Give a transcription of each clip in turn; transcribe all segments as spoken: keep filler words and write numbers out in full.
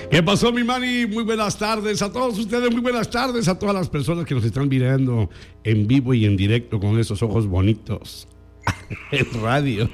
¿Qué pasó, mi Manny? Muy buenas tardes a todos ustedes, muy buenas tardes a todas las personas que nos están mirando en vivo y en directo con esos ojos bonitos en radio.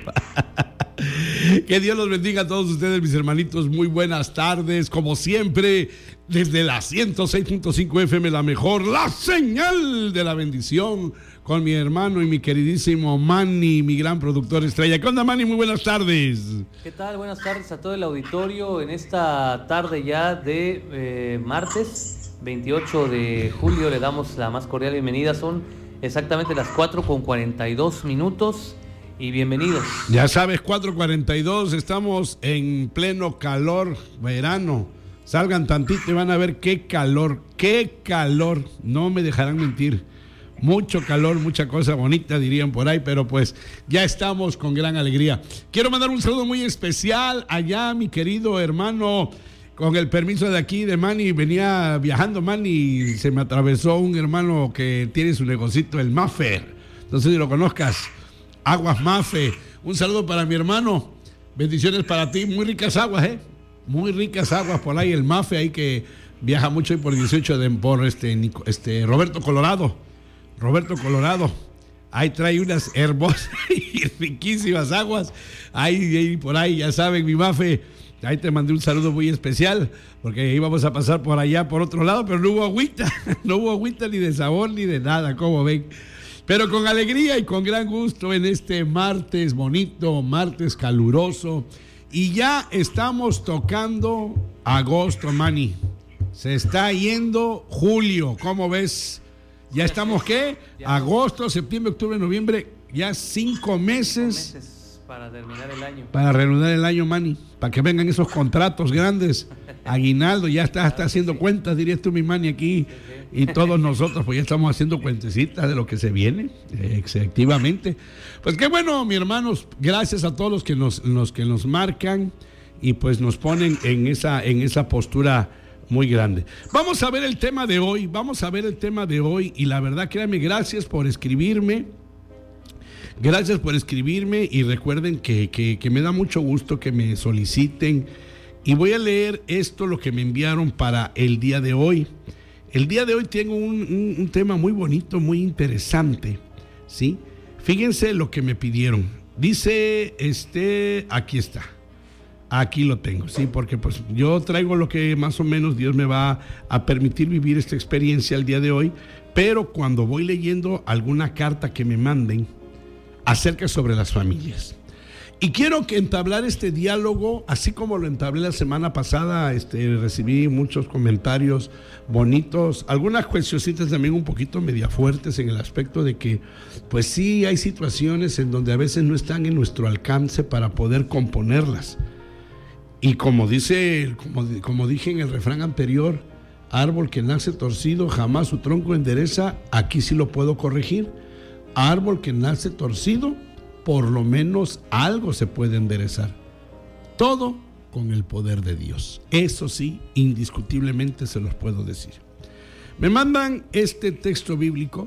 Que Dios los bendiga a todos ustedes, mis hermanitos. Muy buenas tardes, como siempre, desde la ciento seis punto cinco F M, la mejor, la señal de la bendición, con mi hermano y mi queridísimo Manny, mi gran productor estrella. ¿Qué onda, Manny? Muy buenas tardes. ¿Qué tal? Buenas tardes a todo el auditorio en esta tarde ya de eh, martes veintiocho de julio. Le damos la más cordial bienvenida. Son exactamente las cuatro con cuarenta y dos minutos. Y bienvenidos. Ya sabes, cuatro cuarenta y dos, estamos en pleno calor, verano. Salgan tantito y van a ver qué calor, qué calor. No me dejarán mentir. Mucho calor, mucha cosa bonita, dirían por ahí, pero pues ya estamos con gran alegría. Quiero mandar un saludo muy especial allá, mi querido hermano, con el permiso de aquí de Manny. Venía viajando Manny y se me atravesó un hermano que tiene su negocito, el Maffer. No sé si lo conozcas. Aguas Mafe, un saludo para mi hermano, bendiciones para ti, muy ricas aguas, ¿eh? Muy ricas aguas por ahí, el Mafe ahí que viaja mucho y por dieciocho de por este, este Roberto Colorado, Roberto Colorado, ahí trae unas hermosas y riquísimas aguas, ahí, ahí por ahí, ya saben, mi Mafe, ahí te mandé un saludo muy especial, porque íbamos a pasar por allá, por otro lado, pero no hubo agüita, no hubo agüita ni de sabor ni de nada, como ven. Pero con alegría y con gran gusto en este martes bonito, martes caluroso. Y ya estamos tocando agosto, Manny. Se está yendo julio, ¿cómo ves? Ya estamos, ¿qué? Agosto, septiembre, octubre, noviembre, ya cinco meses. Cinco meses para terminar el año. Para reanudar el año, Manny. Para que vengan esos contratos grandes. Aguinaldo, ya está, está haciendo cuentas, dirías tú, mi Manny, aquí. Y todos nosotros pues ya estamos haciendo cuentecitas de lo que se viene, eh, efectivamente. Pues qué bueno, mis hermanos, gracias a todos los que nos, los que nos marcan y pues nos ponen en esa, en esa postura muy grande. Vamos a ver el tema de hoy, vamos a ver el tema de hoy y la verdad, créanme, gracias por escribirme, gracias por escribirme y recuerden que, que, que me da mucho gusto que me soliciten y voy a leer esto, lo que me enviaron para el día de hoy. El día de hoy tengo un, un, un tema muy bonito, muy interesante, ¿sí? Fíjense lo que me pidieron. Dice, este, aquí está. Aquí lo tengo, ¿sí? Porque pues yo traigo lo que más o menos Dios me va a permitir vivir esta experiencia el día de hoy, pero cuando voy leyendo alguna carta que me manden acerca sobre las familias. Y quiero que entablar este diálogo, así como lo entablé la semana pasada, este, recibí muchos comentarios bonitos, algunas cuestioncitas también un poquito media fuertes en el aspecto de que, pues sí, hay situaciones en donde a veces no están en nuestro alcance para poder componerlas. Y como dice, como, como dije en el refrán anterior, árbol que nace torcido jamás su tronco endereza, aquí sí lo puedo corregir. Árbol que nace torcido, por lo menos algo se puede enderezar. Todo con el poder de Dios. Eso sí, indiscutiblemente se los puedo decir. Me mandan este texto bíblico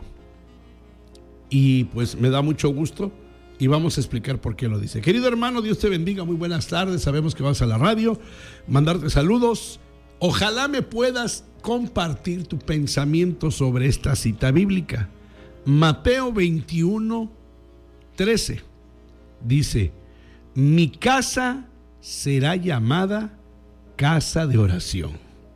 y pues me da mucho gusto y vamos a explicar por qué lo dice. Querido hermano, Dios te bendiga, muy buenas tardes. Sabemos que vas a la radio, mandarte saludos. Ojalá me puedas compartir tu pensamiento sobre esta cita bíblica. Mateo veintiuno trece dice: mi casa será llamada casa de oración.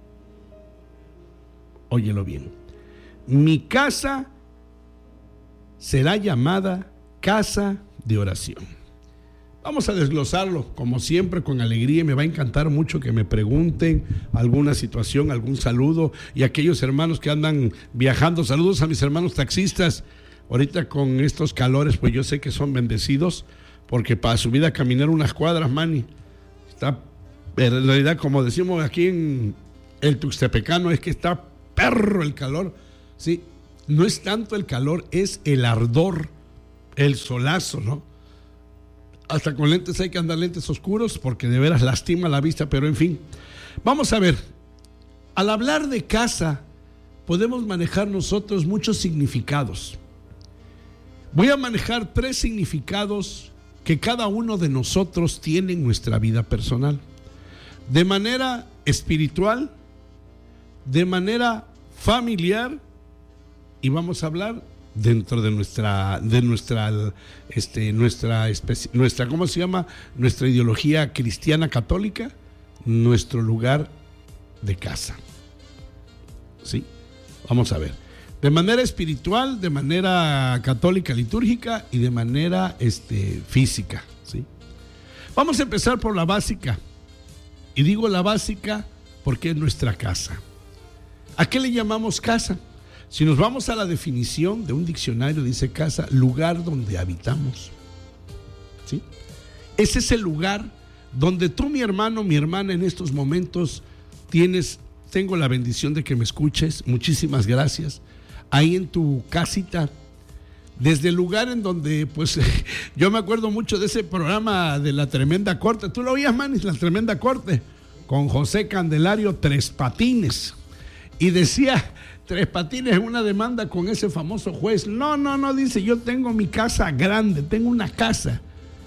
Óyelo bien. Mi casa será llamada casa de oración. Vamos a desglosarlo, como siempre, con alegría. Me va a encantar mucho que me pregunten alguna situación, algún saludo. Y aquellos hermanos que andan viajando, saludos a mis hermanos taxistas. Ahorita con estos calores, pues yo sé que son bendecidos, porque para subir a caminar unas cuadras, Manny, está, en realidad, como decimos aquí en el tuxtepecano, es que está perro el calor. Sí, no es tanto el calor, es el ardor, el solazo, ¿no? Hasta con lentes hay que andar lentes oscuros porque de veras lastima la vista, pero en fin. Vamos a ver, al hablar de casa podemos manejar nosotros muchos significados. Voy a manejar tres significados que cada uno de nosotros tiene en nuestra vida personal. De manera espiritual, de manera familiar, y vamos a hablar dentro de nuestra, de nuestra, este, nuestra, especie, nuestra, ¿cómo se llama? Nuestra ideología cristiana católica, nuestro lugar de casa. ¿Sí? Vamos a ver. De manera espiritual, de manera católica litúrgica y de manera este, física. ¿Sí? Vamos a empezar por la básica. Y digo la básica porque es nuestra casa. ¿A qué le llamamos casa? Si nos vamos a la definición de un diccionario, dice casa, lugar donde habitamos. ¿Sí? Ese es el lugar donde tú, mi hermano, mi hermana, en estos momentos tienes, tengo la bendición de que me escuches. Muchísimas gracias. Ahí en tu casita, desde el lugar en donde, pues, yo me acuerdo mucho de ese programa de La Tremenda Corte. ¿Tú lo oías, Manis, La Tremenda Corte? Con José Candelario Tres Patines. Y decía Tres Patines en una demanda con ese famoso juez. No, no, no, dice, yo tengo mi casa grande, tengo una casa.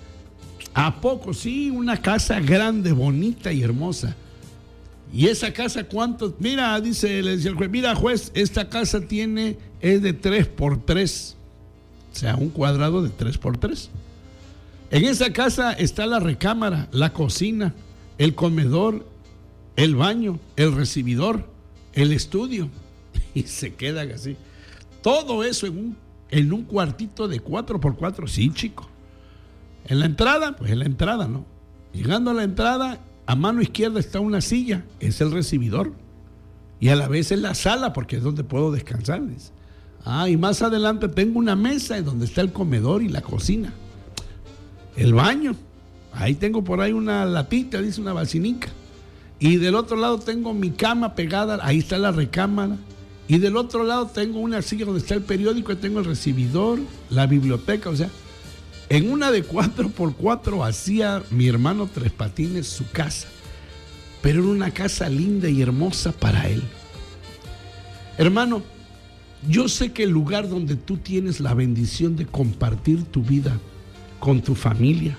¿A poco? Sí, una casa grande, bonita y hermosa. ¿Y esa casa cuánto? Mira, dice, le decía el juez, mira, juez, esta casa tiene, es de tres por tres. O sea, un cuadrado de tres por tres. En esa casa está la recámara, la cocina, el comedor, el baño, el recibidor, el estudio. Y se quedan así. Todo eso en un, en un cuartito de cuatro por cuatro. Sí, chico. En la entrada, pues en la entrada, ¿no? Llegando a la entrada, a mano izquierda está una silla, es el recibidor. Y a la vez es la sala, porque es donde puedo descansar. Ah, y más adelante tengo una mesa donde está el comedor y la cocina. El baño, ahí tengo por ahí una latita, dice una vacinica. Y del otro lado tengo mi cama pegada, ahí está la recámara. Y del otro lado tengo una silla donde está el periódico, y tengo el recibidor, la biblioteca. O sea, en una de cuatro por cuatro hacía mi hermano Tres Patines su casa. Pero era una casa linda y hermosa para él. Hermano, yo sé que el lugar donde tú tienes la bendición de compartir tu vida con tu familia,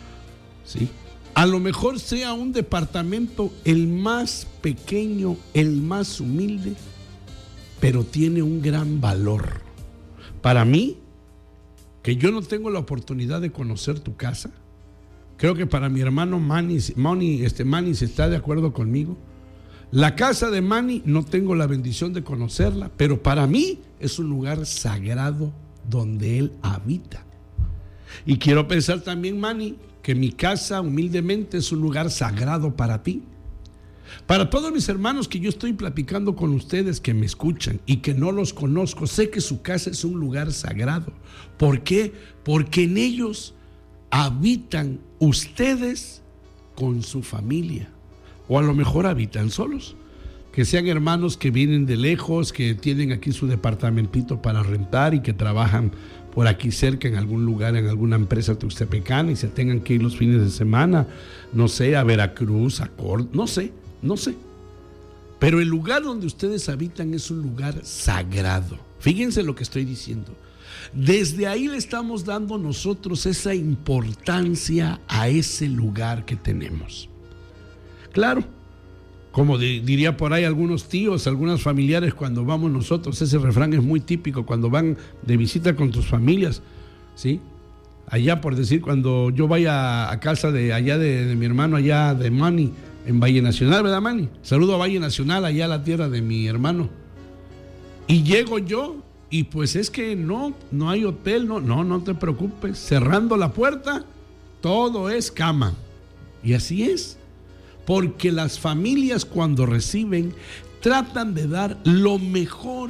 ¿sí? A lo mejor sea un departamento el más pequeño, el más humilde, pero tiene un gran valor. Para mí, que yo no tengo la oportunidad de conocer tu casa, creo que para mi hermano Manny, Manny, este Manny se está de acuerdo conmigo. La casa de Manny no tengo la bendición de conocerla, pero para mí es un lugar sagrado donde él habita. Y quiero pensar también, Manny, que mi casa humildemente es un lugar sagrado para ti. Para todos mis hermanos que yo estoy platicando con ustedes, que me escuchan y que no los conozco, sé que su casa es un lugar sagrado. ¿Por qué? Porque en ellos habitan ustedes con su familia. O a lo mejor habitan solos. Que sean hermanos que vienen de lejos, que tienen aquí su departamentito para rentar y que trabajan por aquí cerca en algún lugar, en alguna empresa tuxtepecana, y se tengan que ir los fines de semana, no sé, a Veracruz, a Córdoba, no sé, no sé. Pero el lugar donde ustedes habitan es un lugar sagrado. Fíjense lo que estoy diciendo. Desde ahí le estamos dando nosotros esa importancia a ese lugar que tenemos. Claro, como de, diría por ahí algunos tíos, algunos familiares, cuando vamos nosotros, ese refrán es muy típico, cuando van de visita con tus familias, ¿sí? Allá, por decir, cuando yo vaya a casa de allá de, de mi hermano, allá de Manny, en Valle Nacional, ¿verdad, Manny? Saludo a Valle Nacional, allá a la tierra de mi hermano. Y llego yo, y pues es que no, no hay hotel, no, no, no te preocupes. Cerrando la puerta, todo es cama. Y así es. Porque las familias, cuando reciben, tratan de dar lo mejor,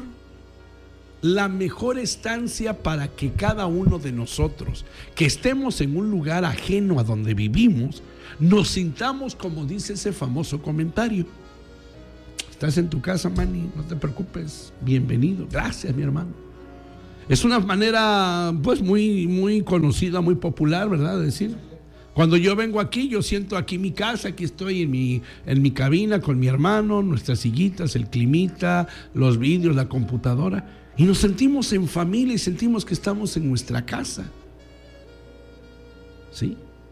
la mejor estancia para que cada uno de nosotros, que estemos en un lugar ajeno a donde vivimos, nos sintamos como dice ese famoso comentario. Estás en tu casa, Manny, no te preocupes, bienvenido. Gracias, mi hermano. Es una manera, pues, muy, muy conocida, muy popular, ¿verdad? De decir, cuando yo vengo aquí, yo siento aquí mi casa, aquí estoy en mi, en mi cabina con mi hermano, nuestras sillitas, el climita, los vidrios, la computadora, y nos sentimos en familia y sentimos que estamos en nuestra casa. ¿Sí?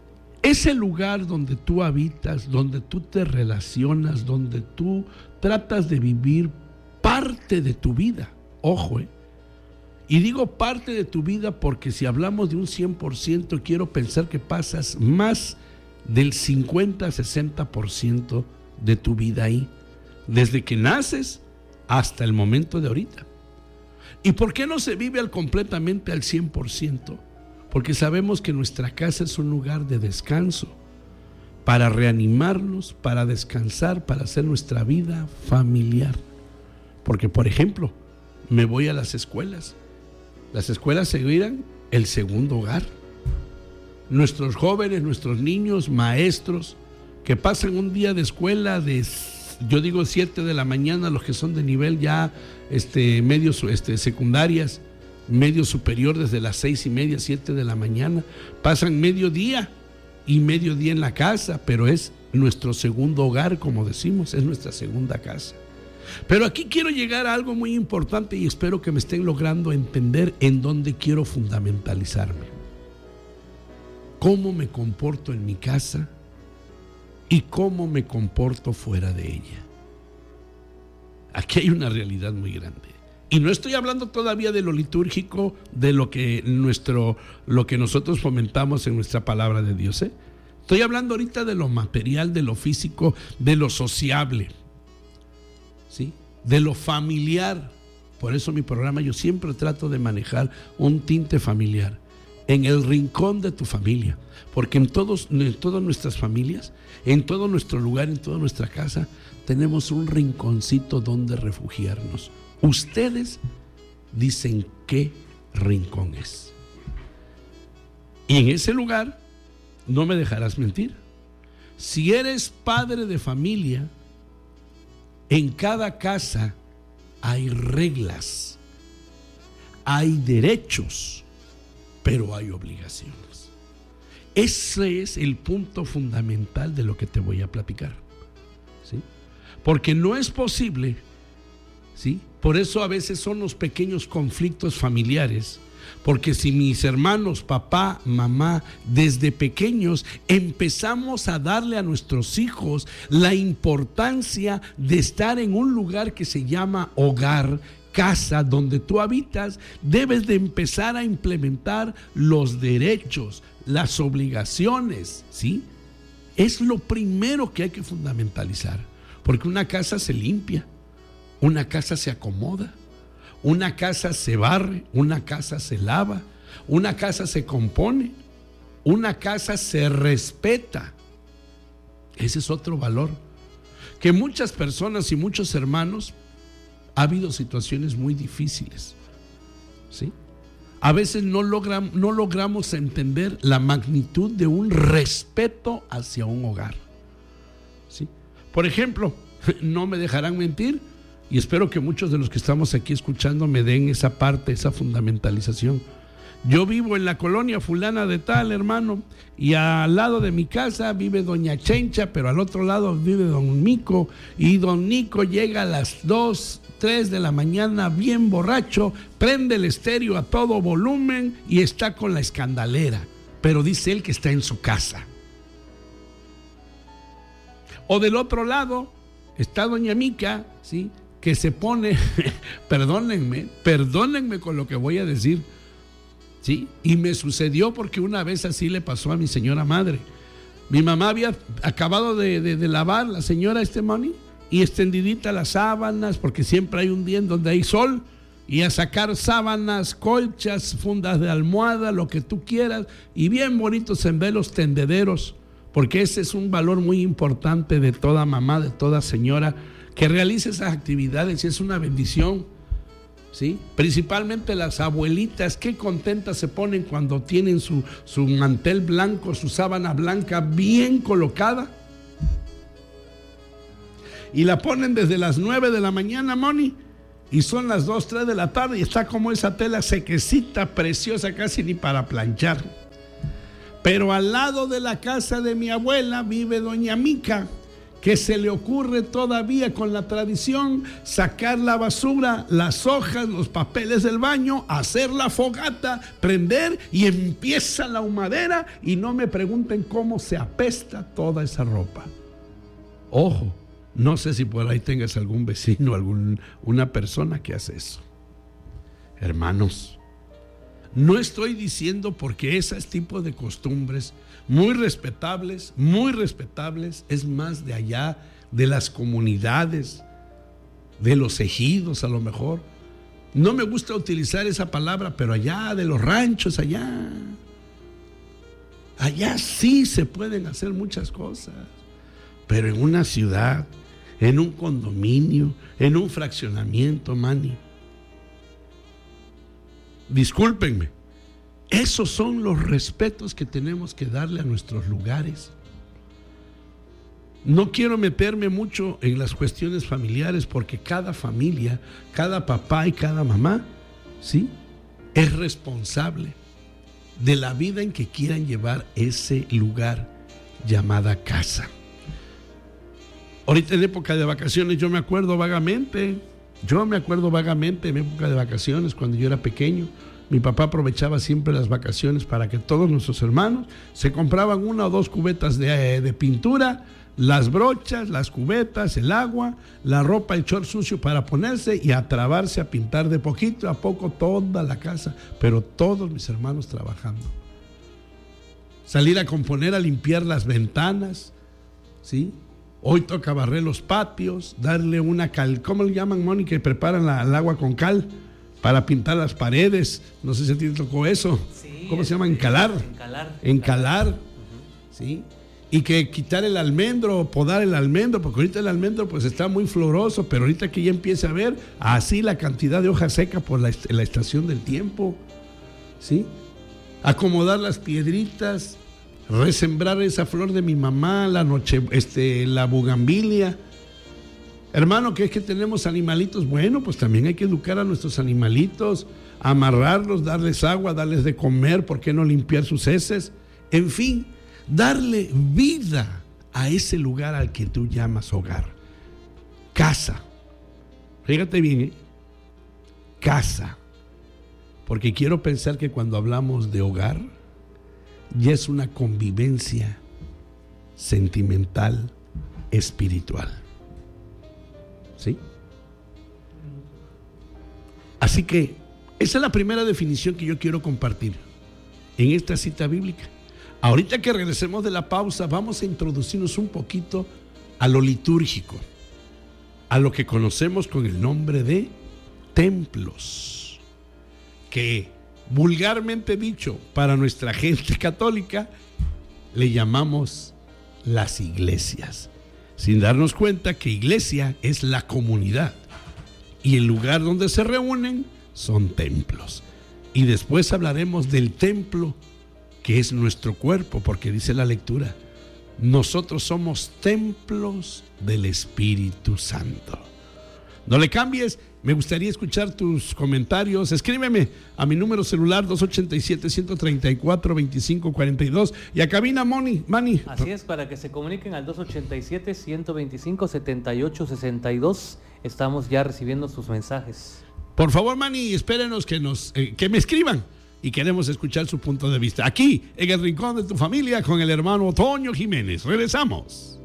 ese lugar donde tú habitas, donde tú te relacionas, donde tú tratas de vivir parte de tu vida. Ojo, ¿eh? Y digo parte de tu vida porque si hablamos de un cien por ciento, quiero pensar que pasas más del cincuenta a sesenta por ciento de tu vida ahí, desde que naces hasta el momento de ahorita. ¿Y por qué no se vive al completamente al cien por ciento? Porque sabemos que nuestra casa es un lugar de descanso, para reanimarnos, para descansar, para hacer nuestra vida familiar. Porque, por ejemplo, me voy a las escuelas. Las escuelas serán el segundo hogar. Nuestros jóvenes, nuestros niños, maestros, que pasan un día de escuela de, yo digo, siete de la mañana, los que son de nivel ya este, medio este, secundarias, medio superior, desde las seis y media, siete de la mañana, pasan medio día y medio día en la casa, pero es nuestro segundo hogar, como decimos, es nuestra segunda casa. Pero aquí quiero llegar a algo muy importante y espero que me estén logrando entender en dónde quiero fundamentalizarme. Cómo me comporto en mi casa y cómo me comporto fuera de ella. Aquí hay una realidad muy grande. Y no estoy hablando todavía de lo litúrgico, de lo que nuestro, lo que nosotros fomentamos en nuestra palabra de Dios, ¿eh? Estoy hablando ahorita de lo material, de lo físico, de lo sociable, ¿sí? De lo familiar. Por eso mi programa yo siempre trato de manejar un tinte familiar, en el rincón de tu familia, porque en, todos, en todas nuestras familias, en todo nuestro lugar, en toda nuestra casa, tenemos un rinconcito donde refugiarnos. Ustedes dicen qué rincón es. Y en ese lugar, no me dejarás mentir, si eres padre de familia, en cada casa hay reglas, hay derechos, pero hay obligaciones. Ese es el punto fundamental de lo que te voy a platicar, ¿sí? Porque no es posible, ¿sí? Por eso a veces son los pequeños conflictos familiares, porque si mis hermanos, papá, mamá, desde pequeños empezamos a darle a nuestros hijos la importancia de estar en un lugar que se llama hogar, casa, donde tú habitas, debes de empezar a implementar los derechos, las obligaciones, ¿sí? Es lo primero que hay que fundamentalizar, porque una casa se limpia, una casa se acomoda, una casa se barre, una casa se lava, una casa se compone, una casa se respeta. Ese es otro valor que muchas personas y muchos hermanos, ha habido situaciones muy difíciles, ¿sí? A veces no, logram, no logramos entender la magnitud de un respeto hacia un hogar, ¿sí? Por ejemplo, no me dejarán mentir, y espero que muchos de los que estamos aquí escuchando me den esa parte, esa fundamentalización. Yo vivo en la colonia fulana de tal, hermano, y al lado de mi casa vive doña Chencha, pero al otro lado vive don Mico, y don Nico llega a las dos, tres de la mañana bien borracho, prende el estéreo a todo volumen y está con la escandalera, pero dice él que está en su casa. O del otro lado está doña Mica, ¿sí?, que se pone, perdónenme, perdónenme con lo que voy a decir, ¿sí? Y me sucedió porque una vez así le pasó a mi señora madre. Mi mamá había acabado de, de, de lavar, la señora este money, y extendidita las sábanas, porque siempre hay un día en donde hay sol, y a sacar sábanas, colchas, fundas de almohada, lo que tú quieras, y bien bonitos en ver los tendederos, porque ese es un valor muy importante de toda mamá, de toda señora, que realice esas actividades, y es una bendición, ¿sí? Principalmente las abuelitas, qué contentas se ponen cuando tienen su, su mantel blanco, su sábana blanca bien colocada, y la ponen desde las nueve de la mañana, Moni, y son las dos, tres de la tarde, y está como esa tela sequecita, preciosa, casi ni para planchar. Pero al lado de la casa de mi abuela vive doña Mica, que se le ocurre todavía con la tradición sacar la basura, las hojas, los papeles del baño, hacer la fogata, prender y empieza la humadera y no me pregunten cómo se apesta toda esa ropa. Ojo, no sé si por ahí tengas algún vecino, alguna persona que hace eso. Hermanos, no estoy diciendo porque ese tipo de costumbres muy respetables, muy respetables, es más de allá, de las comunidades, de los ejidos a lo mejor. No me gusta utilizar esa palabra, pero allá de los ranchos, allá, allá sí se pueden hacer muchas cosas, pero en una ciudad, en un condominio, en un fraccionamiento, mani, discúlpenme, esos son los respetos que tenemos que darle a nuestros lugares. No quiero meterme mucho en las cuestiones familiares porque cada familia, cada papá y cada mamá, ¿sí?, es responsable de la vida en que quieran llevar ese lugar llamada casa. Ahorita en época de vacaciones yo me acuerdo vagamente, yo me acuerdo vagamente en época de vacaciones cuando yo era pequeño. Mi papá aprovechaba siempre las vacaciones para que todos nuestros hermanos se compraban una o dos cubetas de, de pintura, las brochas, las cubetas, el agua, la ropa, el short sucio para ponerse y a trabarse a pintar de poquito a poco toda la casa, pero todos mis hermanos trabajando. Salir a componer, a limpiar las ventanas, ¿sí? Hoy toca barrer los patios, darle una cal, ¿cómo le llaman, Moni? Que preparan la, el agua con cal para pintar las paredes. No sé si a ti te tocó eso. Sí, ¿cómo se llama? Encalar. Encalar. Encalar. Uh-huh. ¿Sí? Y que quitar el almendro, podar el almendro, porque ahorita el almendro pues está muy floroso, pero ahorita que ya empiece a ver así la cantidad de hoja seca por la, la estación del tiempo. ¿Sí? Acomodar las piedritas, resembrar esa flor de mi mamá, la noche, este, la bugambilia. Hermano, que es que tenemos animalitos, bueno, pues también hay que educar a nuestros animalitos, amarrarlos, darles agua, darles de comer, ¿por qué no limpiar sus heces? En fin, darle vida a ese lugar al que tú llamas hogar. Casa. Fíjate bien, ¿eh? Casa. Porque quiero pensar que cuando hablamos de hogar, ya es una convivencia sentimental, espiritual. ¿Sí? Así que esa es la primera definición que yo quiero compartir en esta cita bíblica. Ahorita que regresemos de la pausa, vamos a introducirnos un poquito a lo litúrgico, a lo que conocemos con el nombre de templos, que vulgarmente dicho para nuestra gente católica le llamamos las iglesias, sin darnos cuenta que iglesia es la comunidad y el lugar donde se reúnen son templos. Y después hablaremos del templo que es nuestro cuerpo, porque dice la lectura, nosotros somos templos del Espíritu Santo. No le cambies, me gustaría escuchar tus comentarios. Escríbeme a mi número celular dos ocho siete, uno tres cuatro, dos cinco cuatro dos y a cabina Moni, Mani. Así es, para que se comuniquen al dos ocho siete, uno dos cinco, siete ocho seis dos. Estamos ya recibiendo sus mensajes. Por favor, Mani, espérenos que, nos, eh, que me escriban y queremos escuchar su punto de vista. Aquí, en el Rincón de tu Familia, con el hermano Toño Jiménez. Regresamos.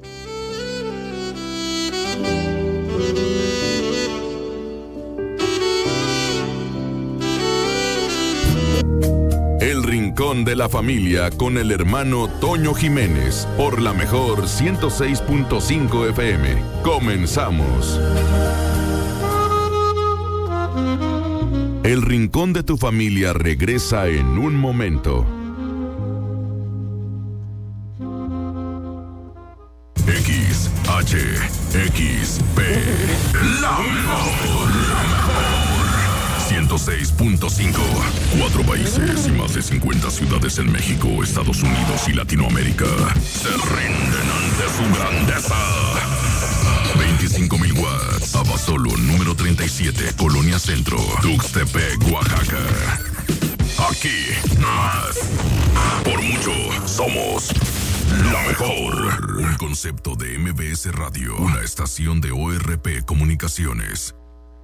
El Rincón de la Familia con el hermano Toño Jiménez por la mejor ciento seis punto cinco F M. Comenzamos. El Rincón de tu Familia regresa en un momento. X H X P, la mejor, la mejor. ciento seis punto cinco. Cuatro países y más de cincuenta ciudades en México, Estados Unidos y Latinoamérica se rinden ante su grandeza. veinticinco mil watts. Abasolo número treinta y siete, Colonia Centro, Tuxtepec, Oaxaca. Aquí, más. Por mucho, somos La mejor. Un concepto de M B S Radio. Una estación de O R P Comunicaciones.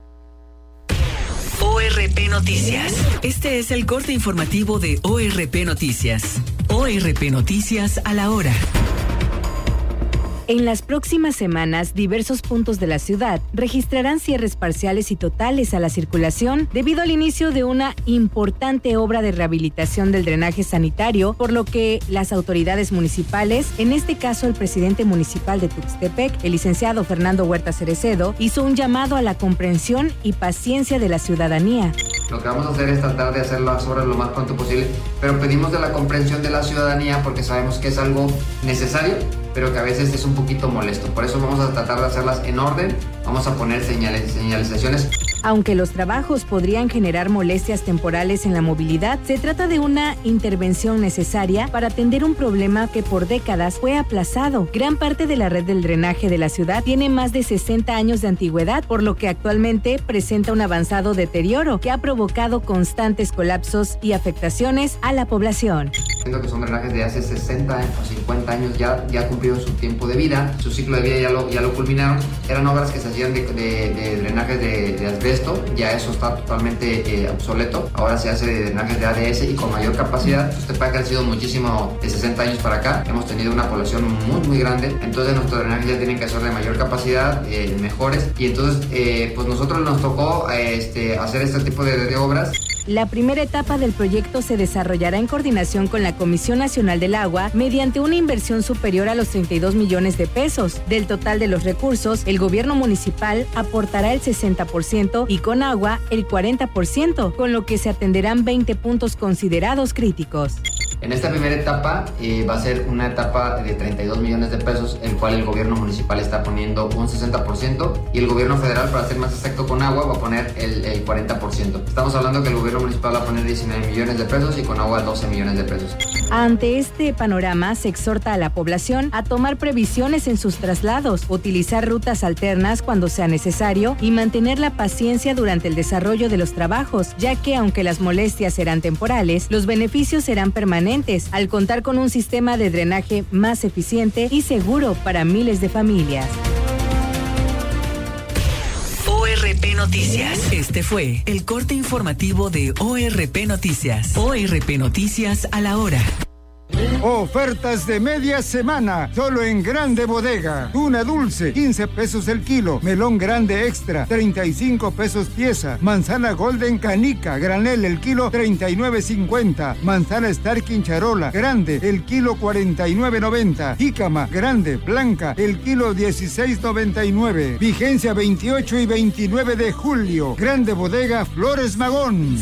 O R P Noticias. Este es el corte informativo de O R P Noticias. O R P Noticias a la hora. En las próximas semanas, diversos puntos de la ciudad registrarán cierres parciales y totales a la circulación debido al inicio de una importante obra de rehabilitación del drenaje sanitario, por lo que las autoridades municipales, en este caso el presidente municipal de Tuxtepec, el licenciado Fernando Huerta Cerecedo, hizo un llamado a la comprensión y paciencia de la ciudadanía. Lo que vamos a hacer es tratar de hacer las obras lo más pronto posible, pero pedimos de la comprensión de la ciudadanía porque sabemos que es algo necesario, pero que a veces es un poquito molesto. Por eso vamos a tratar de hacerlas en orden, vamos a poner señales, señalizaciones. Aunque los trabajos podrían generar molestias temporales en la movilidad, se trata de una intervención necesaria para atender un problema que por décadas fue aplazado. Gran parte de la red del drenaje de la ciudad tiene más de sesenta años de antigüedad, por lo que actualmente presenta un avanzado deterioro que ha provocado constantes colapsos y afectaciones a la población. Siento que son drenajes de hace sesenta o cincuenta años, ya, ya cumplieron su tiempo de vida, su ciclo de vida ya lo, ya lo culminaron. Eran obras que se hacían de, de, de drenajes de, de asbesto, ya eso está totalmente eh, obsoleto. Ahora se hace de drenajes de A D S y con mayor capacidad. Tuxtepec ha crecido muchísimo de sesenta años para acá, hemos tenido una población muy muy grande, entonces nuestros drenajes ya tienen que ser de mayor capacidad, eh, mejores, y entonces eh, pues nosotros nos tocó eh, este, hacer este tipo de, de obras. La primera etapa del proyecto se desarrollará en coordinación con la Comisión Nacional del Agua mediante una inversión superior a los treinta y dos millones de pesos. Del total de los recursos, el gobierno municipal aportará el sesenta por ciento y Conagua el cuarenta por ciento, con lo que se atenderán veinte puntos considerados críticos. En esta primera etapa eh, va a ser una etapa de treinta y dos millones de pesos, el cual el gobierno municipal está poniendo un sesenta por ciento y el gobierno federal, para ser más exacto con agua, va a poner el, el cuarenta por ciento. Estamos hablando que el gobierno municipal va a poner diecinueve millones de pesos y con agua doce millones de pesos. Ante este panorama, se exhorta a la población a tomar previsiones en sus traslados, utilizar rutas alternas cuando sea necesario y mantener la paciencia durante el desarrollo de los trabajos, ya que aunque las molestias serán temporales, los beneficios serán permanentes al contar con un sistema de drenaje más eficiente y seguro para miles de familias. O R P Noticias. Este fue el corte informativo de O R P Noticias. O R P Noticias a la hora. Ofertas de media semana, solo en Grande Bodega. Tuna dulce, quince pesos el kilo. Melón grande extra, treinta y cinco pesos pieza. Manzana golden canica, granel el kilo, treinta y nueve cincuenta. Manzana Starkin charola, grande, el kilo, cuarenta y nueve noventa. Jícama, grande, blanca, el kilo, dieciséis noventa y nueve. Vigencia veintiocho y veintinueve de julio. Grande Bodega, Flores Magón.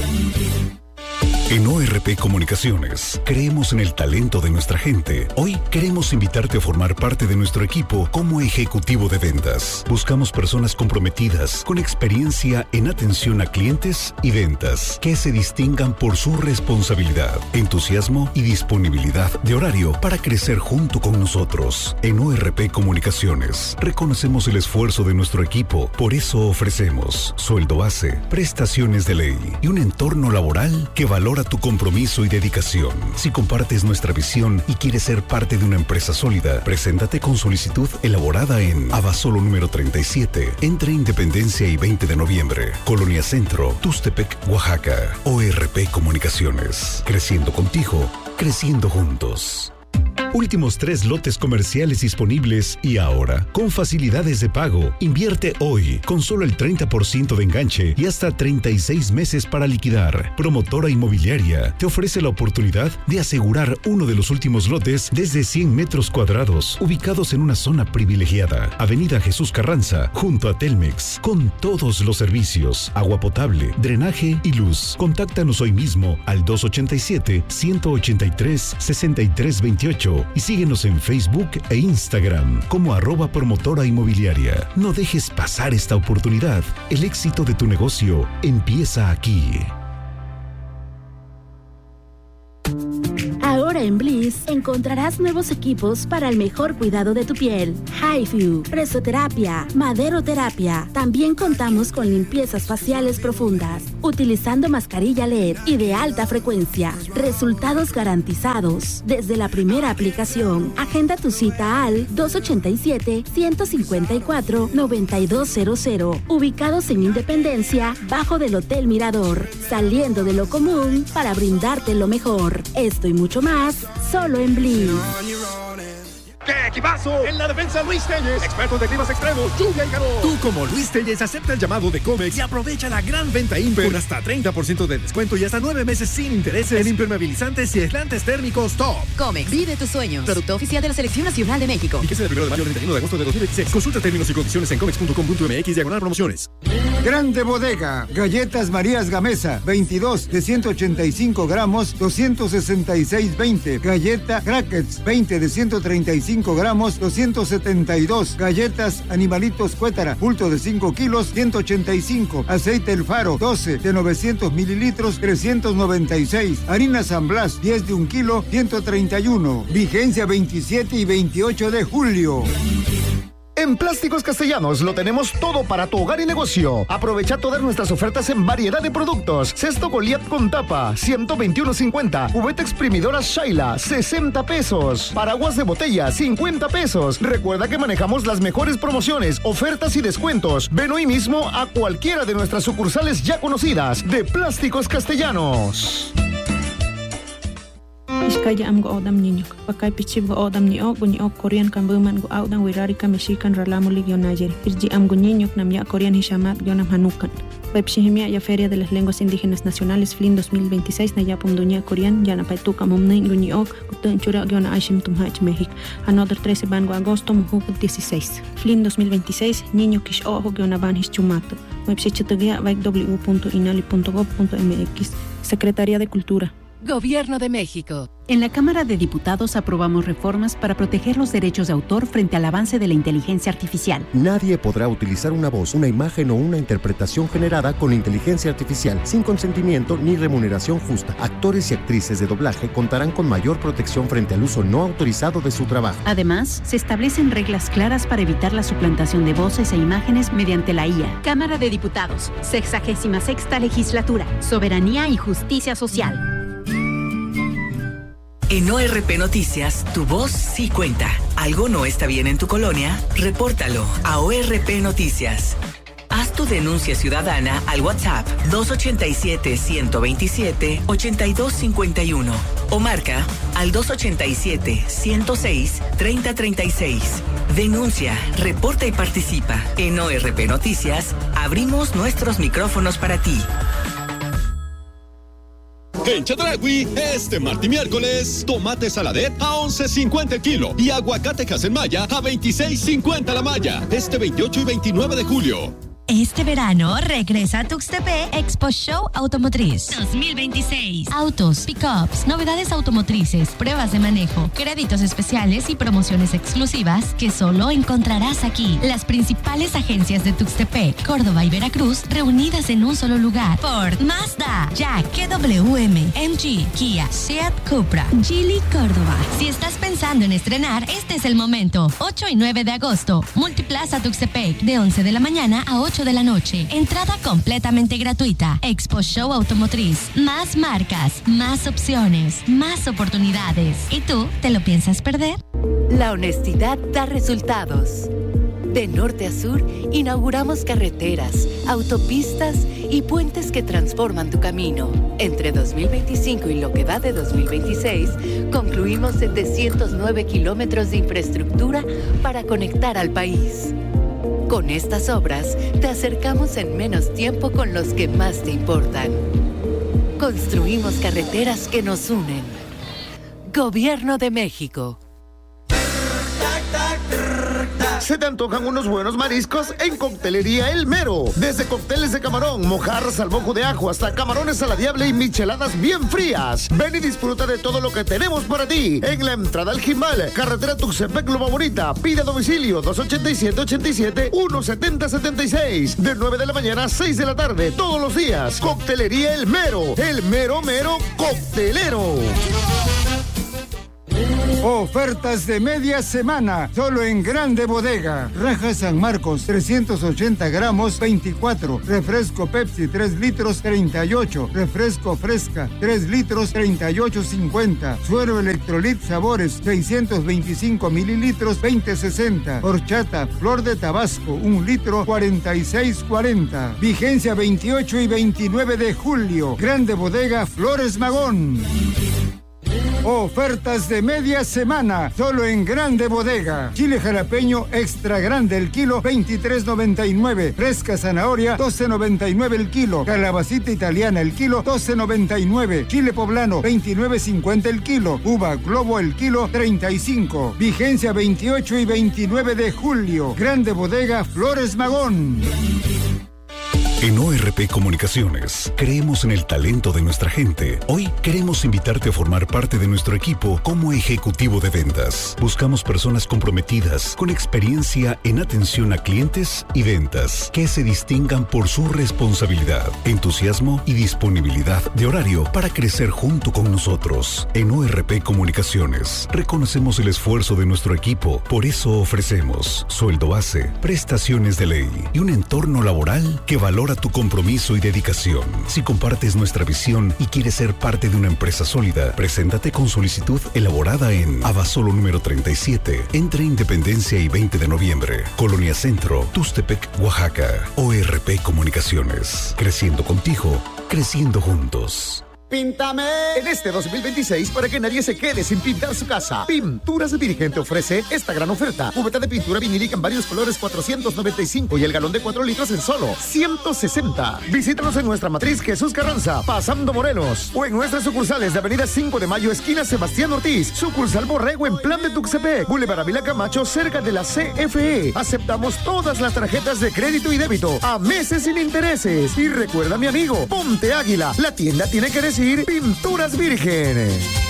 En O R P Comunicaciones, creemos en el talento de nuestra gente. Hoy queremos invitarte a formar parte de nuestro equipo como ejecutivo de ventas. Buscamos personas comprometidas, con experiencia en atención a clientes y ventas, que se distingan por su responsabilidad, entusiasmo y disponibilidad de horario para crecer junto con nosotros. En O R P Comunicaciones, reconocemos el esfuerzo de nuestro equipo, por eso ofrecemos sueldo base, prestaciones de ley y un entorno laboral que valora tu compromiso y dedicación. Si compartes nuestra visión y quieres ser parte de una empresa sólida, preséntate con solicitud elaborada en Abasolo número treinta y siete, entre Independencia y veinte de noviembre, Colonia Centro, Tuxtepec, Oaxaca. O R P Comunicaciones. Creciendo contigo, creciendo juntos. Últimos tres lotes comerciales disponibles y ahora, con facilidades de pago. Invierte hoy, con solo el treinta por ciento de enganche y hasta treinta y seis meses para liquidar. Promotora Inmobiliaria te ofrece la oportunidad de asegurar uno de los últimos lotes desde cien metros cuadrados, ubicados en una zona privilegiada. Avenida Jesús Carranza, junto a Telmex, con todos los servicios, agua potable, drenaje y luz. Contáctanos hoy mismo al dos ochenta y siete, ciento ochenta y tres, sesenta y tres veintiocho y síguenos en Facebook e Instagram como arroba promotora inmobiliaria. No dejes pasar esta oportunidad. El éxito de tu negocio empieza aquí. Ahora en Bliss Bliss encontrarás nuevos equipos para el mejor cuidado de tu piel. HiFu, presoterapia, maderoterapia. También contamos con limpiezas faciales profundas, utilizando mascarilla L E D y de alta frecuencia. Resultados garantizados desde la primera aplicación. Agenda tu cita al dos ochenta y siete, ciento cincuenta y cuatro, noventa y dos cero cero. Ubicados en Independencia, bajo del Hotel Mirador. Saliendo de lo común para brindarte lo mejor. Esto y mucho más, solo en Bliss. ¡Qué equipazo! En la defensa Luis Telles, expertos de climas extremos, lluvia y calor. Tú como Luis Telles acepta el llamado de Comex y aprovecha la gran venta Imper con hasta treinta por ciento de descuento y hasta nueve meses sin intereses en impermeabilizantes y aislantes térmicos Top. Comex, vive tus sueños. Producto oficial de la Selección Nacional de México. Fíjese del primero de mayo al treinta y uno de agosto de dos mil veintiséis. Consulta términos y condiciones en comex punto com punto m x diagonal promociones. Grande Bodega, galletas Marías Gamesa, veintidós de ciento ochenta y cinco gramos, doscientos sesenta y seis veinte. Galleta Crackers, veinte de ciento treinta y cinco gramos, doscientos setenta y dos. Galletas Animalitos Cuétara, bulto de cinco kilos, ciento ochenta y cinco. Aceite El Faro, doce de novecientos mililitros, trescientos noventa y seis. Harina San Blas, diez de un kilo, ciento treinta y uno. Vigencia veintisiete y veintiocho de julio. En Plásticos Castellanos lo tenemos todo para tu hogar y negocio. Aprovecha todas nuestras ofertas en variedad de productos. Cesto Goliat con tapa, ciento veintiuno cincuenta. Cubeta exprimidora Shaila, sesenta pesos. Paraguas de botella, cincuenta pesos. Recuerda que manejamos las mejores promociones, ofertas y descuentos. Ven hoy mismo a cualquiera de nuestras sucursales ya conocidas de Plásticos Castellanos. Iskaya am go odam niño, pakai pichib go odam ni o guni o Korean kan buman go audan wirari ka mexican ralamu ligio nayer. Irji am go niño nam ya Korean hishamat go nam hanukan. Pepshihimia ya Feria de las Lenguas Indígenas Nacionales F L I N dos mil veintiséis na ya pumdunia Korean ya na paituka momnei guni o gutun chura go na aishim tumhach México. Another trece ban go agosto muhu dieciséis. F L I N dos mil veintiséis niño kish o go na ban hischumato. Website vai w punto inali punto gov punto m x. Secretaría de Cultura. Gobierno de México. En la Cámara de Diputados aprobamos reformas para proteger los derechos de autor frente al avance de la inteligencia artificial. Nadie podrá utilizar una voz, una imagen o una interpretación generada con inteligencia artificial sin consentimiento ni remuneración justa. Actores y actrices de doblaje contarán con mayor protección frente al uso no autorizado de su trabajo. Además, se establecen reglas claras para evitar la suplantación de voces e imágenes mediante la I A. Cámara de Diputados, sexagésima sexta legislatura, soberanía y justicia social. En O R P Noticias, tu voz sí cuenta. ¿Algo no está bien en tu colonia? Repórtalo a O R P Noticias. Haz tu denuncia ciudadana al WhatsApp dos ochenta y siete, ciento veintisiete, ochenta y dos cincuenta y uno o marca al dos ochenta y siete, ciento seis, treinta treinta y seis. Denuncia, reporta y participa. En O R P Noticias, abrimos nuestros micrófonos para ti. En Chedraui, este martes y miércoles, tomate saladet a once cincuenta el kilo y aguacate Hasenmaya a veintiséis cincuenta la malla. Este veintiocho y veintinueve de julio. Este verano regresa a Tuxtepec Expo Show Automotriz dos mil veintiséis. Autos, pickups, novedades automotrices, pruebas de manejo, créditos especiales y promociones exclusivas que solo encontrarás aquí. Las principales agencias de Tuxtepec, Córdoba y Veracruz reunidas en un solo lugar. Ford, Mazda, Jack, K W M, M G, Kia, Seat, Cupra, Geely, Córdoba. Si estás pensando en estrenar, este es el momento. ocho y nueve de agosto, Multiplaza Tuxtepec, de once de la mañana a ocho de la noche. Entrada completamente gratuita. Expo Show Automotriz. Más marcas, más opciones, más oportunidades. ¿Y tú te lo piensas perder? La honestidad da resultados. De norte a sur, inauguramos carreteras, autopistas y puentes que transforman tu camino. Entre dos mil veinticinco y lo que va de dos mil veintiséis, concluimos setecientos nueve kilómetros de infraestructura para conectar al país. Con estas obras, te acercamos en menos tiempo con los que más te importan. Construimos carreteras que nos unen. Gobierno de México. ¿Se te antojan unos buenos mariscos? En Coctelería El Mero. Desde cócteles de camarón, mojarras al mojo de ajo, hasta camarones a la diabla y micheladas bien frías. Ven y disfruta de todo lo que tenemos para ti. En la entrada al Jimal, carretera Tuxtepec Loma Bonita. Pide a domicilio dos ochenta y siete, ochenta y siete, uno setenta, setenta y seis. De nueve de la mañana a seis de la tarde, todos los días. Coctelería El Mero. El mero mero coctelero. Ofertas de media semana, solo en Grande Bodega. Raja San Marcos, trescientos ochenta gramos, veinticuatro. Refresco Pepsi, tres litros, treinta y ocho. Refresco Fresca, tres litros, treinta y ocho cincuenta. Suero Electrolit Sabores, seiscientos veinticinco mililitros, veinte sesenta. Horchata Flor de Tabasco, un litro, cuarenta y seis cuarenta. Vigencia veintiocho y veintinueve de julio. Grande Bodega Flores Magón. Ofertas de media semana, solo en Grande Bodega. Chile jalapeño extra grande el kilo, veintitrés noventa y nueve. Fresca zanahoria, doce noventa y nueve el kilo. Calabacita italiana el kilo, doce noventa y nueve. Chile poblano, veintinueve cincuenta el kilo. Uva globo el kilo, treinta y cinco. Vigencia veintiocho y veintinueve de julio. Grande Bodega Flores Magón. En O R P Comunicaciones, creemos en el talento de nuestra gente. Hoy queremos invitarte a formar parte de nuestro equipo como ejecutivo de ventas. Buscamos personas comprometidas, con experiencia en atención a clientes y ventas, que se distingan por su responsabilidad, entusiasmo y disponibilidad de horario para crecer junto con nosotros. En O R P Comunicaciones, reconocemos el esfuerzo de nuestro equipo. Por eso ofrecemos sueldo base, prestaciones de ley y un entorno laboral que valora tu compromiso y dedicación. Si compartes nuestra visión y quieres ser parte de una empresa sólida, preséntate con solicitud elaborada en Abasolo número treinta y siete, entre Independencia y veinte de noviembre, Colonia Centro, Tuxtepec, Oaxaca. O R P Comunicaciones. Creciendo contigo, creciendo juntos. ¡Píntame! En este dos mil veintiséis, para que nadie se quede sin pintar su casa, Pinturas Virgen te ofrece esta gran oferta. Cubeta de pintura vinílica en varios colores, cuatrocientos noventa y cinco, y el galón de cuatro litros en solo ciento sesenta. Visítanos en nuestra matriz Jesús Carranza, pasando Morelos, o en nuestras sucursales de Avenida cinco de Mayo, esquina Sebastián Ortiz, sucursal Borrego en Plan de Tuxtepec, Boulevard Ávila Camacho, cerca de la C F E. Aceptamos todas las tarjetas de crédito y débito, a meses sin intereses. Y recuerda, mi amigo, ponte águila, la tienda tiene que decir Pinturas Virgen.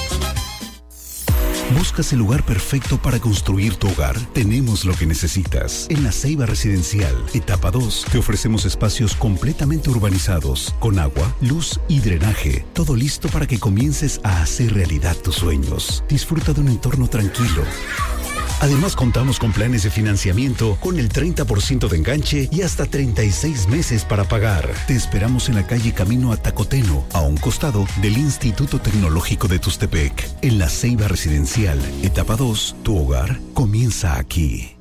¿Buscas el lugar perfecto para construir tu hogar? Tenemos lo que necesitas. En La Ceiba Residencial, etapa dos, te ofrecemos espacios completamente urbanizados, con agua, luz y drenaje. Todo listo para que comiences a hacer realidad tus sueños. Disfruta de un entorno tranquilo. Además, contamos con planes de financiamiento con el treinta por ciento de enganche y hasta treinta y seis meses para pagar. Te esperamos en la calle Camino a Tacoteno, a un costado del Instituto Tecnológico de Tuxtepec. En La Ceiba Residencial, etapa dos, tu hogar comienza aquí.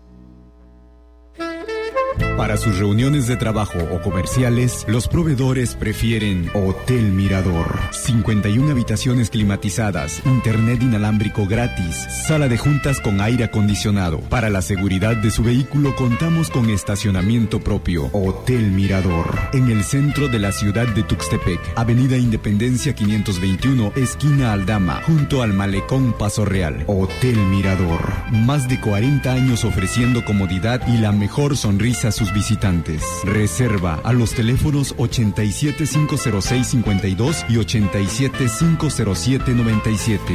Para sus reuniones de trabajo o comerciales, los proveedores prefieren Hotel Mirador. cincuenta y una habitaciones climatizadas, internet inalámbrico gratis, sala de juntas con aire acondicionado. Para la seguridad de su vehículo contamos con estacionamiento propio. Hotel Mirador. En el centro de la ciudad de Tuxtepec, Avenida Independencia quinientos veintiuno, esquina Aldama, junto al Malecón Paso Real. Hotel Mirador. Más de cuarenta años ofreciendo comodidad y la mejor sonrisa a sus visitantes. Reserva a los teléfonos ochenta y siete, cinco cero seis, cincuenta y dos y ochenta y siete, cinco cero siete, noventa y siete.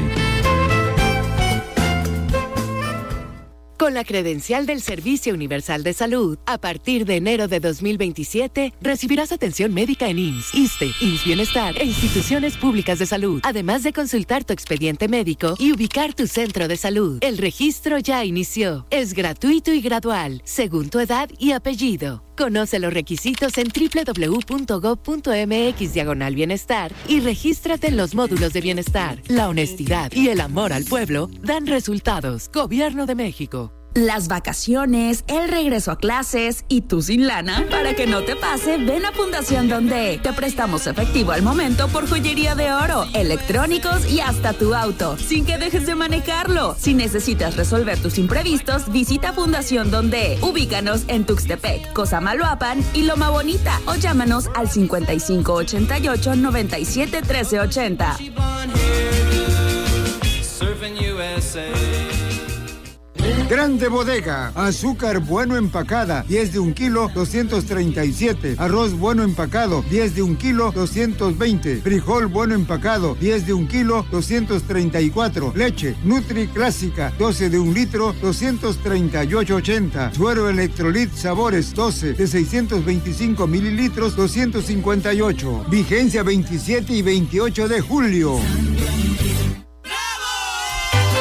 Con la credencial del Servicio Universal de Salud, a partir de enero de dos mil veintisiete, recibirás atención médica en I M S S, ISSSTE, I M S S Bienestar e instituciones públicas de salud, además de consultar tu expediente médico y ubicar tu centro de salud. El registro ya inició. Es gratuito y gradual, según tu edad y apellido. Conoce los requisitos en doble u doble u doble u punto gob punto eme equis diagonal bienestar y regístrate en los módulos de bienestar. La honestidad y el amor al pueblo dan resultados. Gobierno de México. Las vacaciones, el regreso a clases y tú sin lana. Para que no te pase, ven a Fundación Donde. Te prestamos efectivo al momento por joyería de oro, electrónicos y hasta tu auto, sin que dejes de manejarlo. Si necesitas resolver tus imprevistos, visita Fundación Donde. Ubícanos en Tuxtepec, Cosamaloapan y Loma Bonita o llámanos al cincuenta y cinco ochenta y ocho, noventa y siete, trece ochenta. Grande Bodega, azúcar bueno empacada, diez de un kilo, doscientos treinta y siete. Arroz bueno empacado, diez de un kilo, doscientos veinte. Frijol bueno empacado, diez de un kilo, doscientos treinta y cuatro. Leche Nutri Clásica, doce de un litro, doscientos treinta y ocho ochenta. Suero Electrolit Sabores, doce de seiscientos veinticinco mililitros, doscientos cincuenta y ocho. Vigencia veintisiete y veintiocho de julio.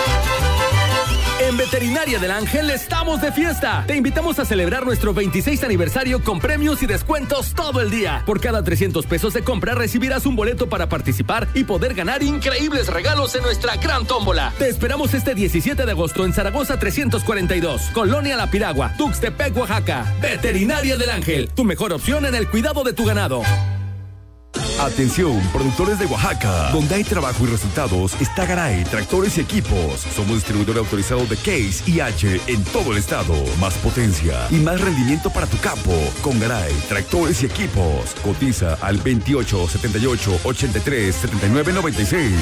Veterinaria del Ángel estamos de fiesta. Te invitamos a celebrar nuestro veintiséis aniversario con premios y descuentos todo el día. Por cada trescientos pesos de compra recibirás un boleto para participar y poder ganar increíbles regalos en nuestra gran tómbola. Te esperamos este diecisiete de agosto en Zaragoza trescientos cuarenta y dos, Colonia La Piragua, Tuxtepec, Oaxaca. Veterinaria del Ángel, tu mejor opción en el cuidado de tu ganado. Atención, productores de Oaxaca, donde hay trabajo y resultados, está Garay, tractores y equipos. Somos distribuidor autorizado de Case y H en todo el estado. Más potencia y más rendimiento para tu campo. Con Garay, tractores y equipos. Cotiza al veintiocho, setenta y ocho, ochenta y tres, setenta y nueve, noventa y seis.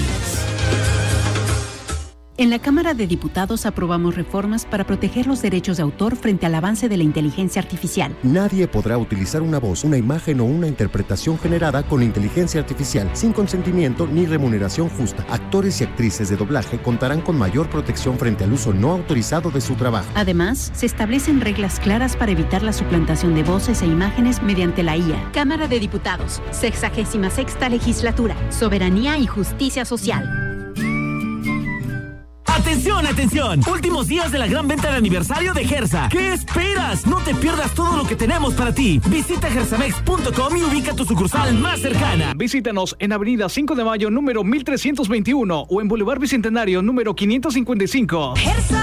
En la Cámara de Diputados aprobamos reformas para proteger los derechos de autor frente al avance de la inteligencia artificial. Nadie podrá utilizar una voz, una imagen o una interpretación generada con inteligencia artificial sin consentimiento ni remuneración justa. Actores y actrices de doblaje contarán con mayor protección frente al uso no autorizado de su trabajo. Además, se establecen reglas claras para evitar la suplantación de voces e imágenes mediante la I A. Cámara de Diputados, sexagésima sexta legislatura, soberanía y justicia social. ¡Atención, atención! Últimos días de la gran venta de aniversario de Gersa. ¿Qué esperas? No te pierdas todo lo que tenemos para ti. Visita gersamex punto com y ubica tu sucursal más cercana. Visítanos en Avenida cinco de Mayo, número mil trescientos veintiuno o en Boulevard Bicentenario, número quinientos cincuenta y cinco. Gersa.